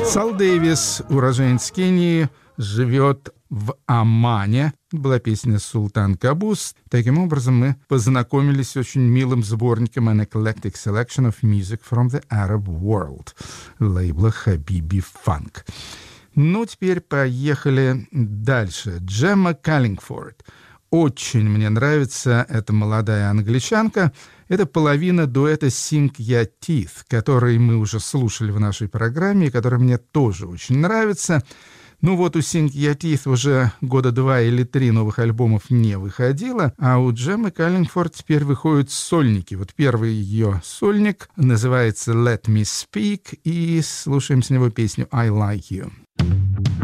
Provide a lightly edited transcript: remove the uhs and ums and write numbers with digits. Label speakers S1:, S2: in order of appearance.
S1: Сал Дэвис, уроженец Кении, живет в Омане. Была песня «Султан Кабус». Таким образом, мы познакомились с очень милым сборником «An Eclectic Selection of Music from the Arab World» лейбла «Хабиби Фанк». Ну, теперь поехали дальше. Джемма Каллингфорд. Очень мне нравится эта молодая англичанка. Это половина дуэта Sink Ya Teeth, который мы уже слушали в нашей программе, и который мне тоже очень нравится. Ну вот у Sink Ya Teeth уже года 2 или 3 новых альбомов не выходило, а у Джеммы Каллингфорд теперь выходят сольники. Вот первый ее сольник называется «Let Me Speak», и слушаем с него песню «I Like You».